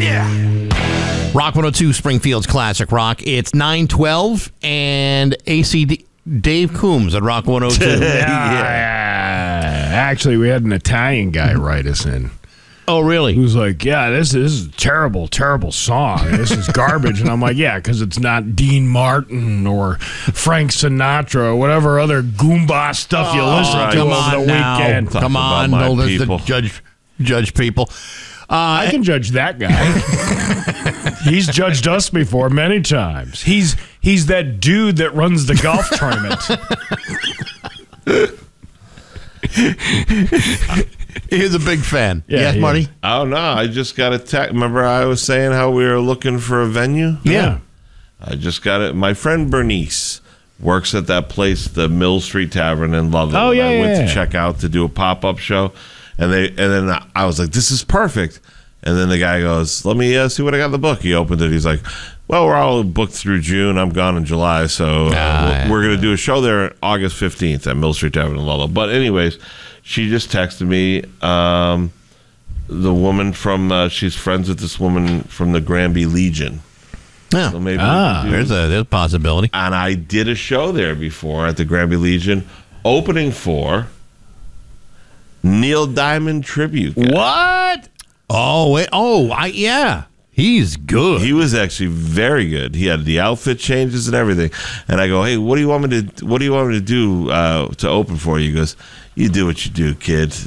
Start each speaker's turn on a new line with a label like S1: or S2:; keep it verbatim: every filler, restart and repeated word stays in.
S1: yeah. Rock one oh two, Springfield's Classic Rock. It's nine twelve, and A C D, Dave Coombs at Rock one oh two.
S2: yeah. Actually, we had an Italian guy write us in.
S1: Oh, really?
S2: He was like, yeah, this, this is a terrible, terrible song. This is garbage. And I'm like, yeah, because it's not Dean Martin or Frank Sinatra or whatever other Goomba stuff you
S1: Oh,
S2: listen
S1: right.
S2: to
S1: Come
S2: over
S1: on
S2: the
S1: now.
S2: weekend.
S1: Come
S3: Talk
S1: on.
S3: about my
S1: No, this- the
S3: people.
S1: judge, judge people. Uh,
S2: I can judge that guy. He's judged us before many times. He's he's that dude that runs the golf tournament.
S1: He's a big fan.
S2: Yeah,
S1: yes,
S2: he
S1: Marty?
S2: is.
S3: Oh, no. I just got a text. Remember I was saying how we were looking for a venue?
S1: Yeah.
S3: I just got it. My friend Bernice works at that place, the Mill Street Tavern in Ludlow.
S2: Oh, yeah,
S3: I went
S2: yeah,
S3: to
S2: yeah.
S3: check out to do a pop-up show, and they and then I was like, this is perfect. And then the guy goes, let me uh, see what I got in the book. He opened it. He's like, well, we're all booked through June. I'm gone in July, so uh,
S1: Ah,
S3: we're,
S1: yeah.
S3: we're going to do a show there August fifteenth at Mill Street Tavern in Ludlow. But anyways, she just texted me. Um, the woman from, uh, she's friends with this woman from the Granby Legion.
S1: Yeah.
S3: So maybe we
S2: Ah.
S3: can do-
S1: There's a, there's a possibility.
S3: and I did a show there before at the Granby Legion, opening for Neil Diamond tribute. guy.
S2: What?
S1: Oh, wait. Oh, I, yeah. He's good.
S3: He was actually very good. He had the outfit changes and everything. And I go, hey, what do you want me to? What do you want me to do uh, to open for you? He goes, you do what you do, kid.